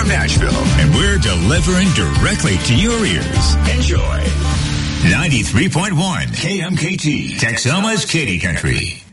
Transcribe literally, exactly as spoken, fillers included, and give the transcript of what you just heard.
from Nashville, and we're delivering directly to your ears. Enjoy. ninety-three point one K M K T, Texoma's Katy Country.